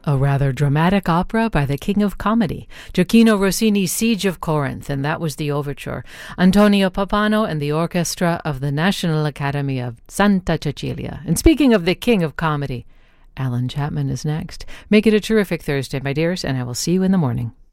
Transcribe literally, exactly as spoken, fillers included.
A rather dramatic opera by the king of comedy, Gioacchino Rossini's Siege of Corinth, and that was the overture. Antonio Pappano and the orchestra of the National Academy of Santa Cecilia. And speaking of the king of comedy, Alan Chapman is next. Make it a terrific Thursday, my dears, and I will see you in the morning.